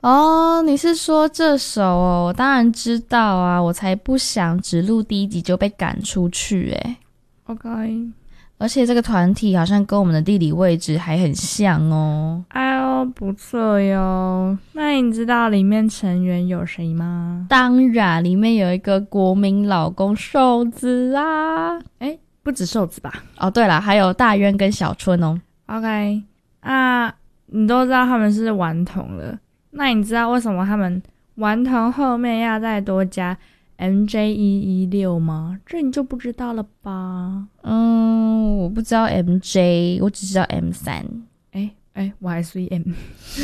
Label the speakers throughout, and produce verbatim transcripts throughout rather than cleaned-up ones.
Speaker 1: 哦，你是说这首哦？我当然知道啊，我才不想只录第一集就被赶出去诶。
Speaker 2: OK，
Speaker 1: 而且这个团体好像跟我们的地理位置还很像哦。
Speaker 2: 哎呦，不错哟。那你知道里面成员有谁吗？
Speaker 1: 当然，里面有一个国民老公瘦子啊。
Speaker 2: 哎，不止瘦子吧？
Speaker 1: 哦，对了，还有大渊跟小春哦。
Speaker 2: OK， 啊，你都知道他们是顽童了，那你知道为什么他们顽童后面要再多加 M J 一一六 吗？这你就不知道了吧？
Speaker 1: 嗯，我不知道 M J， 我只知道 M 三。
Speaker 2: 哎哎，我还是 M。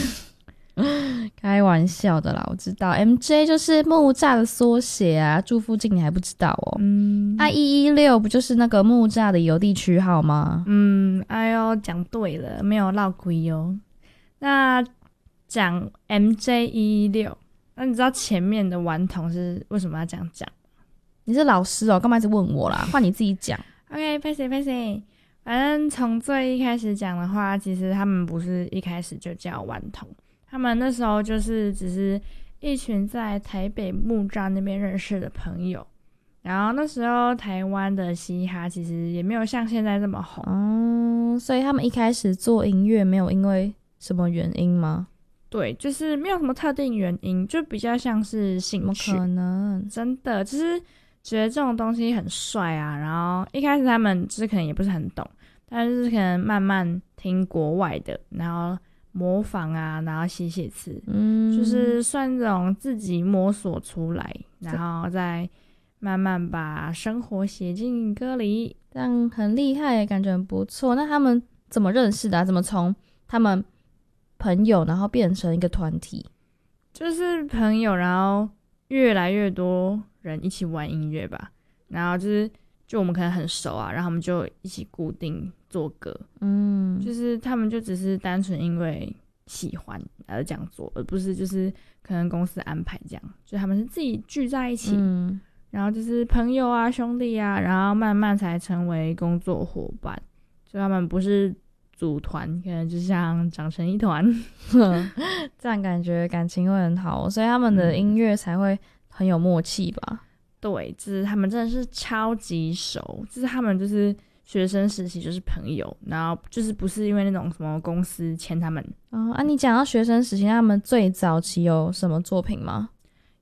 Speaker 1: 开玩笑的啦，我知道 M J 就是木栅的缩写啊，住附近你还不知道哦？
Speaker 2: 嗯，
Speaker 1: 啊一一六不就是那个木栅的邮递区号吗？
Speaker 2: 嗯，哎呦，讲对了，没有绕亏哟。那讲 M J 一一六，那你知道前面的顽童是为什么要这样讲？
Speaker 1: 你是老师哦，干嘛一直问我啦？换你自己讲。
Speaker 2: OK， 拍谁拍谁。反正从最一开始讲的话，其实他们不是一开始就叫顽童，他们那时候就是只是一群在台北木栅那边认识的朋友。然后那时候台湾的嘻哈其实也没有像现在这么红，
Speaker 1: 嗯，所以他们一开始做音乐没有因为什么原因吗？
Speaker 2: 对，就是没有什么特定原因，就比较像是兴趣。
Speaker 1: 怎么可能？
Speaker 2: 真的就是觉得这种东西很帅啊，然后一开始他们就是可能也不是很懂，但是可能慢慢听国外的，然后模仿啊，然后写写词，
Speaker 1: 嗯，
Speaker 2: 就是算这种自己摸索出来，然后再慢慢把生活写进歌里。
Speaker 1: 这样很厉害，感觉很不错。那他们怎么认识的啊？怎么从他们朋友然后变成一个团体？
Speaker 2: 就是朋友，然后越来越多人一起玩音乐吧，然后就是就我们可能很熟啊，然后我们就一起固定做歌，
Speaker 1: 嗯，
Speaker 2: 就是他们就只是单纯因为喜欢而这样做，而不是就是可能公司安排这样，就他们是自己聚在一起，
Speaker 1: 嗯，
Speaker 2: 然后就是朋友啊兄弟啊，然后慢慢才成为工作伙伴，所以他们不是组团，可能就像长成一团。
Speaker 1: 这样感觉感情会很好，所以他们的音乐才会很有默契吧？
Speaker 2: 对，就是他们真的是超级熟，就是他们就是学生时期就是朋友，然后就是不是因为那种什么公司签他们。
Speaker 1: 哦，啊，你讲到学生时期，他们最早期有什么作品吗？